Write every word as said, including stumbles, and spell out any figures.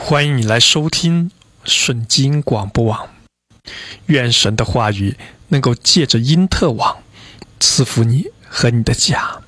欢迎你来收听顺经广播网，愿神的话语能够借着因特网赐福你和你的家。